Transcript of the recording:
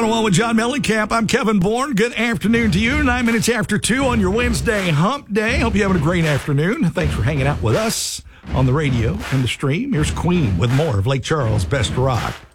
Well, with John Mellencamp, I'm Kevin Bourne. Good afternoon to you. 9 minutes after 2 on your Wednesday hump day. Hope you're having a great afternoon. Thanks for hanging out with us on the radio and the stream. Here's Queen with more of Lake Charles' best rock.